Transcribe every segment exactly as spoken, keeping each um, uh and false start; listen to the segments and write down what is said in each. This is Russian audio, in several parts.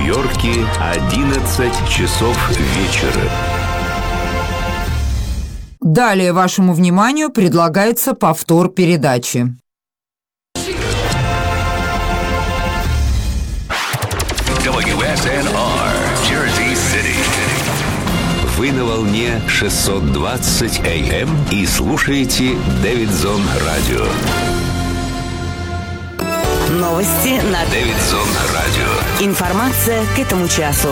Нью-Йорке одиннадцать часов вечера. Далее вашему вниманию предлагается повтор передачи. дабл ю эс эн ар, Jersey City. Вы на волне шестьсот двадцать эй эм и слушаете Дэвидсон Радио. Новости на Дэвидсон Радио. Информация к этому часу.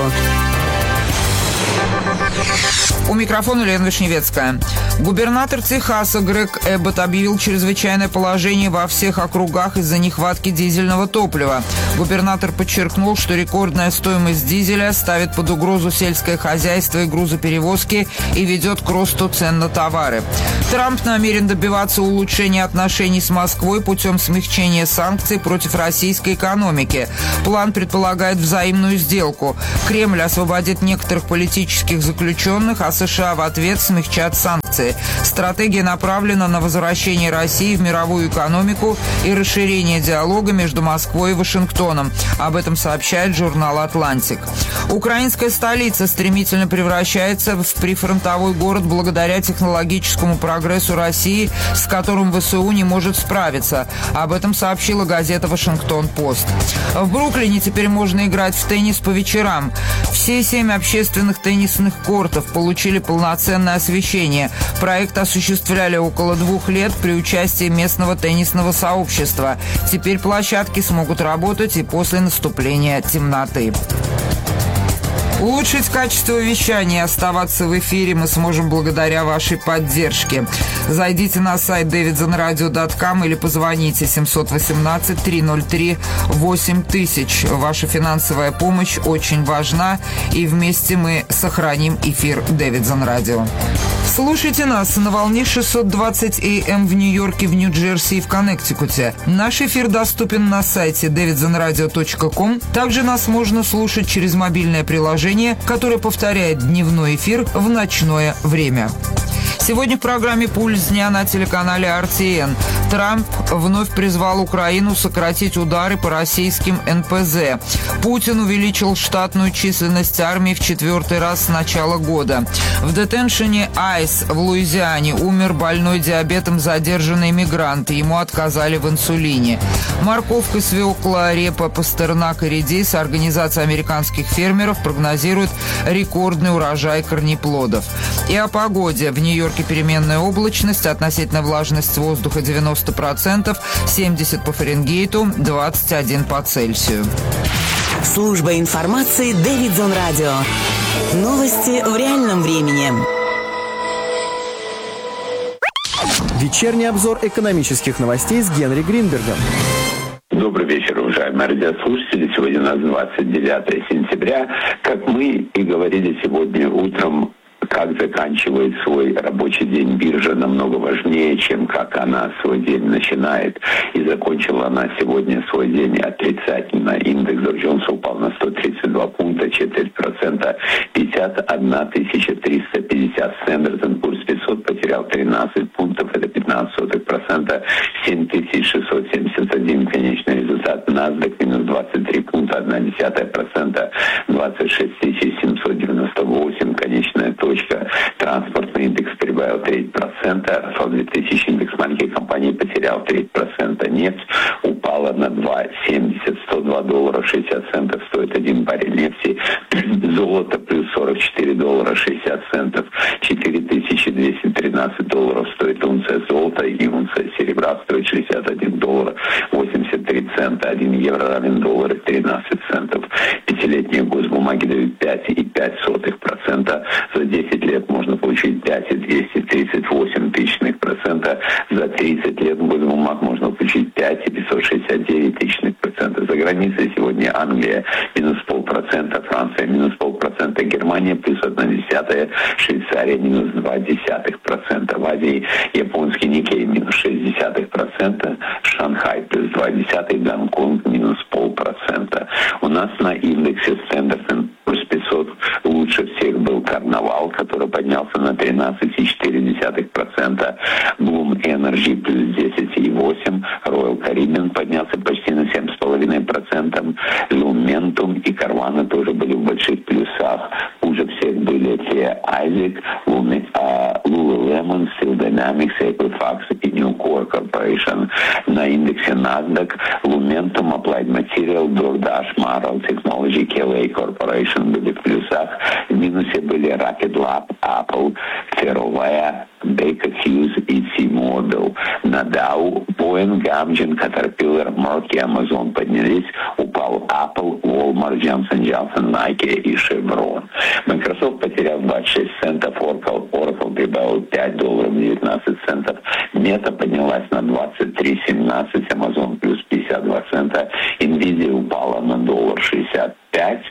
У микрофона Лена Вишневецкая. Губернатор Техаса Грег Эббот объявил чрезвычайное положение во всех округах из-за нехватки дизельного топлива. Губернатор подчеркнул, что рекордная стоимость дизеля ставит под угрозу сельское хозяйство и грузоперевозки и ведет к росту цен на товары. Трамп намерен добиваться улучшения отношений с Москвой путем смягчения санкций против российской экономики. План предполагает взаимную сделку. Кремль освободит некоторых политических заключенных, а США в ответ смягчат санкции. Стратегия направлена на возвращение России в мировую экономику и расширение диалога между Москвой и Вашингтоном. Об этом сообщает журнал «Атлантик». Украинская столица стремительно превращается в прифронтовой город благодаря технологическому прогрессу России, с которым ВСУ не может справиться. Об этом сообщила газета «Вашингтон-Пост». В Бруклине теперь можно играть в теннис по вечерам. Все семь общественных теннисных кортов получили полноценное освещение. Проект осуществляли около двух лет при участии местного теннисного сообщества. Теперь площадки смогут работать и после наступления темноты. Улучшить качество вещания и оставаться в эфире мы сможем благодаря вашей поддержке. Зайдите на сайт дэвидсон радио точка ком или позвоните семь один восемь три ноль три восемь тысяч. Ваша финансовая помощь очень важна, и вместе мы сохраним эфир Дэвидсон Радио. Слушайте нас на волне шестьсот двадцать эй эм в Нью-Йорке, в Нью-Джерси и в Коннектикуте. Наш эфир доступен на сайте дэвидсон радио точка ком. Также нас можно слушать через мобильное приложение, которое повторяет дневной эфир в ночное время. Сегодня в программе «Пульс дня» на телеканале ар ти эн. Трамп вновь призвал Украину сократить удары по российским эн пэ зэ. Путин увеличил штатную численность армии в четвертый раз с начала года. В детеншене Айс в Луизиане умер больной диабетом задержанный мигрант. Ему отказали в инсулине. Морковка, свекла, репа, пастернак и редис Организация американских фермеров прогнозирует рекордный урожай корнеплодов. И о погоде. В Нью-Йорке переменная облачность, относительная влажность воздуха девяносто процентов, семьдесят по Фаренгейту, двадцать один по Цельсию. Служба информации Дэвидсон Радио. Новости в реальном времени. Вечерний обзор экономических новостей с Генри Гринбергом. Добрый вечер, уважаемые радиослушатели. Сегодня у нас двадцать девятое сентября. Как мы и говорили сегодня утром, как заканчивает свой рабочий день биржа, намного важнее, чем как она свой день начинает. И закончила она сегодня свой день отрицательно. Индекс Доу Джонса упал на сто тридцать два пункта, четверть процента, пятьдесят одна тысяча триста пятьдесят. Standard энд Poor's пятьсот потерял тринадцать пунктов, это пятнадцать сотых процента, семь тысяч шестьсот семьдесят один. Конечный результат. NASDAQ минус двадцать три пункта, одна десятая процента, двадцать шесть тысяч семьсот девяносто восемь. Конечная точка. Транспортный индекс прибавил треть процента, Руссell две тысячи индекс маленьких компаний потерял треть процента. Нефть упала на два семьдесят, сто два доллара шестьдесят центов стоит один баррель нефти. Золото плюс сорок четыре доллара шестьдесят центов, четыре тысячи двести тринадцать долларов стоит унция золота, и унция серебра стоит шестьдесят один доллар восемьдесят три цента, один евро равен доллару тринадцать центов. Пятилетние госбумаги дают пять и пять сотых процента, за десять лет можно получить пять и двести тридцать восемь тысячных процента, за тридцать лет госбумаг можно получить пять и пятьсот шестьдесят девять тысячных процента. За границей сегодня Англия минус полпроцента, Франция минус полпроцента, Германия плюс одна десятая, Швейцария минус два десятых процента, в Азии японский Никей минус шесть десятых процента, Шанхай плюс два десятых, Гонконг минус полпроцента. У нас на индексе Standard энд Poor's пятьсот Лучше всех был «Карнавал», который поднялся на тринадцать целых четыре десятых процента. Bloom Energy плюс десять целых восемь процента. Royal Caribbean поднялся почти на семь целых пять десятых процента. Lumentum и Carvana тоже были в больших плюсах. Хуже всех были те Isaac, Lululemon, Steel Dynamics, Equifax и Nucor Corporation. На индексе NASDAQ Lumentum, Applied Material, DoorDash, Marel Technology, кей эл эй Corporation были в плюсах. В минусе были Rocket Lab, Apple, Ferrovia, Baker Hughes и T-Mobile. На Dow Boeing, Amgen, Caterpillar, Merck и Amazon поднялись. Упал Apple, Walmart, Johnson Johnson, Nike и Chevron. Microsoft потерял двадцать шесть центов, Oracle, Oracle прибавил пять долларов девятнадцать центов. Meta поднялась на двадцать три семнадцать, Amazon плюс пятьдесят два цента, Nvidia упала на доллар шестьдесят пять,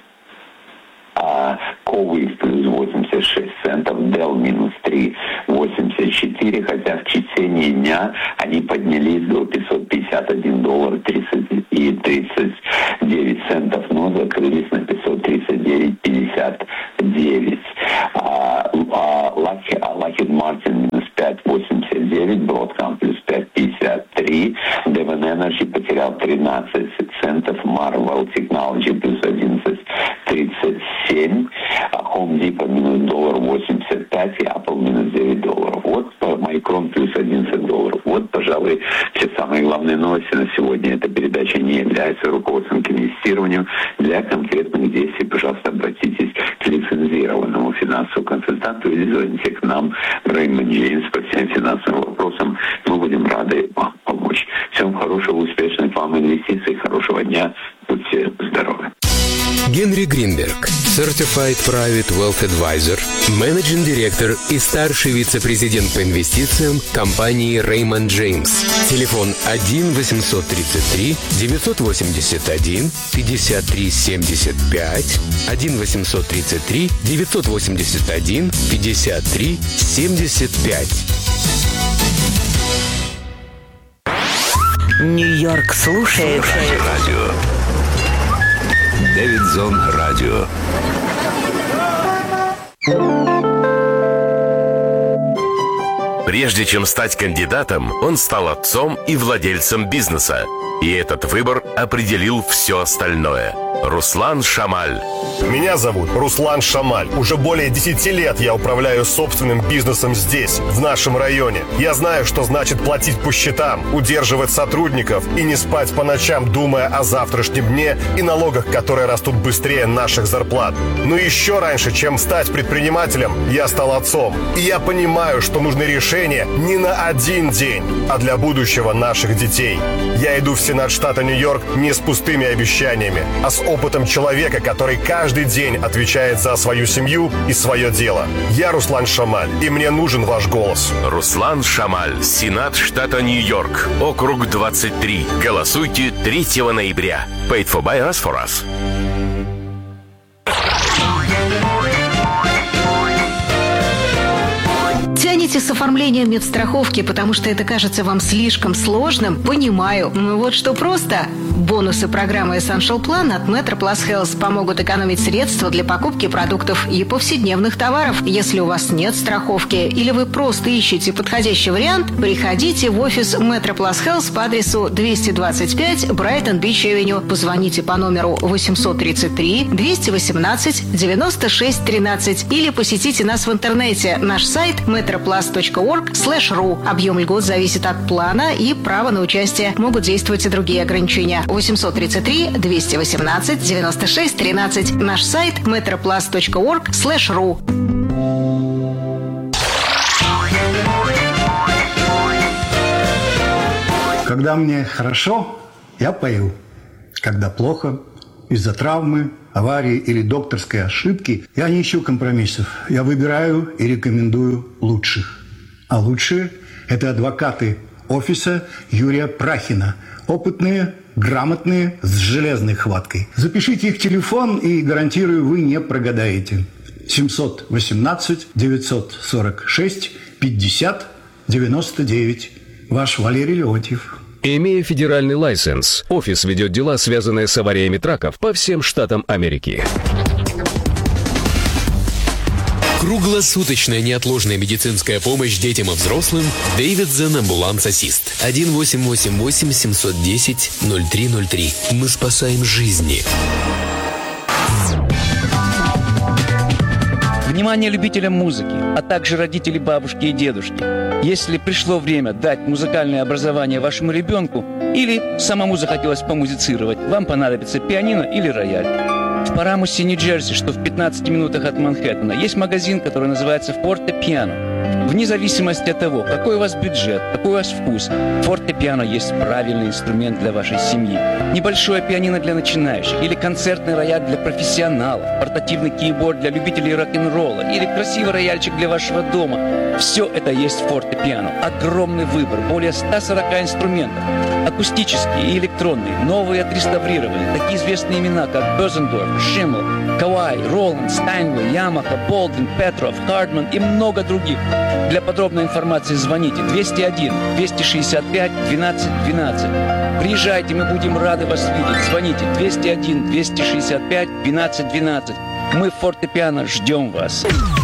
а Cowie плюс восемьдесят шесть центов, Dell минус три восемьдесят четыре, хотя в течение дня они поднялись до пятьсот пятьдесят один доллар тридцать и тридцать девять центов, но закрылись на пятьсот тридцать девять пятьдесят девять. А, а Lockheed Martin минус пять восемьдесят девять, Broadcom плюс пять пятьдесят три, Devon Energy потерял тринадцать центов, Marvell Technology плюс одиннадцать тридцать семь, Home Depot минус доллар восемьдесят пять и Apple минус девять долларов. Вот Micron плюс одиннадцать долларов. Вот, пожалуй, все самые главные новости на сегодня. Эта передача не является руководством к инвестированию. Для конкретных действий, пожалуйста, обратитесь к лицензированному финансовому консультанту или звоните к нам в Raymond James по всем финансовым вопросам. Мы будем рады вам помочь. Всем хорошего, успешных вам инвестиций, хорошего дня. Будьте здоровы. Генри Гринберг, Certified Private Wealth Advisor, Managing Director и старший вице-президент по инвестициям компании Raymond James. Телефон один восемьсот тридцать три девятьсот восемьдесят один пятьдесят три семьдесят пять, один восемьсот тридцать три девятьсот восемьдесят один пятьдесят три семьдесят пять. Нью-Йорк слушает Радио. Дэвидзон Радио. Прежде чем стать кандидатом, он стал отцом и владельцем бизнеса. И этот выбор определил все остальное. Руслан Шамаль. Меня зовут Руслан Шамаль. Уже более десяти лет я управляю собственным бизнесом здесь, в нашем районе. Я знаю, что значит платить по счетам, удерживать сотрудников и не спать по ночам, думая о завтрашнем дне и налогах, которые растут быстрее наших зарплат. Но еще раньше, чем стать предпринимателем, я стал отцом. И я понимаю, что нужны решения не на один день, а для будущего наших детей. Я иду в Сенат штата Нью-Йорк не с пустыми обещаниями, а с опытом человека, который каждый день отвечает за свою семью и свое дело. Я Руслан Шамаль, и мне нужен ваш голос. Руслан Шамаль, Сенат штата Нью-Йорк, округ двадцать три. Голосуйте третьего ноября. Paid for by us for us. Тянете с оформлением медстраховки, потому что это кажется вам слишком сложным? Понимаю. Ну вот что просто. Бонусы программы Essential Plan от MetroPlus Health помогут экономить средства для покупки продуктов и повседневных товаров. Если у вас нет страховки или вы просто ищете подходящий вариант, приходите в офис MetroPlus Health по адресу двести двадцать пять Brighton Beach Avenue. Позвоните по номеру восемьсот тридцать три двести восемнадцать девяносто шесть тринадцать или посетите нас в интернете. Наш сайт metroplus точка org слэш ру. Объем льгот зависит от плана и права на участие. Могут действовать и другие ограничения. восемьсот тридцать три двести восемнадцать девяносто шесть тринадцать. Наш сайт metroplus точка org слэш ру. Когда мне хорошо, я пою. Когда плохо, из-за травмы, аварии или докторской ошибки, я не ищу компромиссов. Я выбираю и рекомендую лучших. А лучшие – это адвокаты офиса Юрия Прахина. Опытные, грамотные, с железной хваткой. Запишите их телефон, и, гарантирую, вы не прогадаете. семьсот восемнадцать девятьсот сорок шесть пятьдесят девяносто девять. Ваш Валерий Леонтьев. Имея федеральный лайсенс, офис ведет дела, связанные с авариями траков по всем штатам Америки. Круглосуточная неотложная медицинская помощь детям и взрослым. Davidson Ambulance Assist. один восемь восемь восемь семь один ноль ноль три ноль три. Мы спасаем жизни. Внимание любителям музыки, а также родителей, бабушки и дедушки. Если пришло время дать музыкальное образование вашему ребенку или самому захотелось помузицировать, вам понадобится пианино или рояль. В Парамусе, Нью-Джерси, что в пятнадцати минутах от Манхэттена, есть магазин, который называется «Форте-пиано». Вне зависимости от того, какой у вас бюджет, какой у вас вкус, «Форте-пиано» есть правильный инструмент для вашей семьи. Небольшое пианино для начинающих, или концертный рояль для профессионалов, портативный кейборд для любителей рок-н-ролла, или красивый рояльчик для вашего дома. Все это есть в «Форте-пиано». Огромный выбор, более ста сорока инструментов. Акустические и электронные, новые отреставрированные. Такие известные имена, как Бёзендорф, Шиммел, Кавай, Роланд, Стайнвей, Ямаха, Болдвин, Петров, Хардман и много других. Для подробной информации звоните двести один двести шестьдесят пять двенадцать двенадцать. Приезжайте, мы будем рады вас видеть. Звоните двести один двести шестьдесят пять двенадцать двенадцать. Мы в «Форте-пиано» ждем вас.